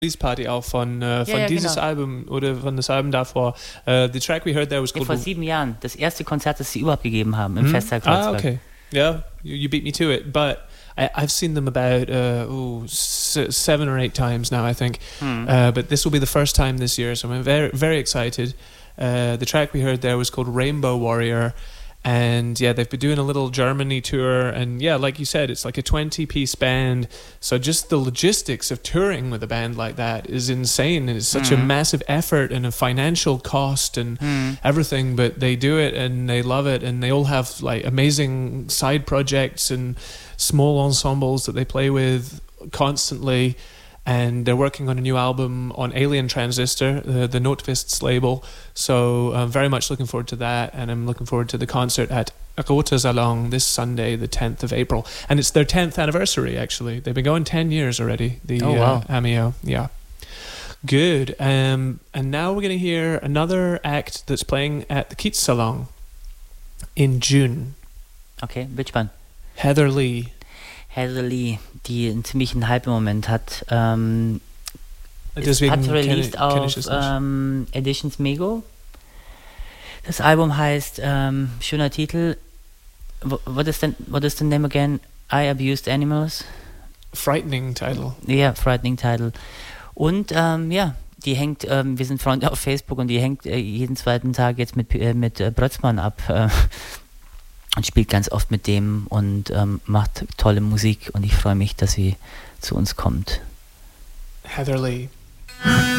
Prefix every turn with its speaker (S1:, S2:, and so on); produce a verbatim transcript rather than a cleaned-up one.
S1: Party auch von, äh, von
S2: ja, ja,
S1: dieses
S2: genau.
S1: Album oder von das Album davor. Uh, the track we heard there was
S2: ja,
S1: called...
S2: vor sieben Jahren. Das erste Konzert, das sie überhaupt gegeben haben im
S1: hm?
S2: Festsaal Kreuzberg.
S1: Ah, okay. Yeah, you, you beat me to it. But I, I've seen them about uh, ooh, s- seven or eight times now, I think.
S2: Hm.
S1: Uh, but this will be the first time this year, so I'm very, very excited. Uh, the track we heard there was called Rainbow Warrior. And yeah, they've been doing a little Germany tour, and yeah, like you said, it's like a twenty-piece band. So just the logistics of touring with a band like that is insane. It's such mm. a massive effort and a financial cost and mm. everything, but they do it and they love it, and they all have like amazing side projects and small ensembles that they play with constantly. And they're working on a new album on Alien Transistor, the, the Notvists label. So I'm very much looking forward to that. And I'm looking forward to the concert at Rota Salon this Sunday, the tenth of April. And it's their tenth anniversary, actually. They've been going ten years already, the
S2: oh, wow.
S1: uh, Amio. Yeah. Good. Um, and now we're going to hear another act that's playing at the Keats Salon in June.
S2: Okay, which one?
S1: Heather Lee.
S2: Heather Lee, die einen ziemlichen Hype im Moment hat. Ähm,
S1: Deswegen
S2: hat released
S1: kenn, kenn
S2: auf ähm, Editions Mego. Das Album heißt, ähm, schöner Titel, what is, the, what is the name again? I Abused Animals?
S1: Frightening Title.
S2: Ja, yeah, Frightening Title. Und ähm, ja, die hängt, ähm, wir sind Freunde auf Facebook, und die hängt äh, jeden zweiten Tag jetzt mit, äh, mit äh, Brötzmann ab. Äh, und spielt ganz oft mit dem und ähm, macht tolle Musik, und ich freue mich, dass sie zu uns kommt.
S1: Heather Lee.